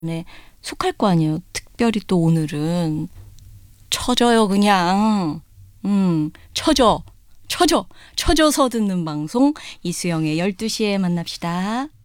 네, 속할 거 아니에요. 특별히 또 오늘은 쳐져요 그냥. 쳐져. 쳐져서 듣는 방송 이수영의 12시에 만납시다.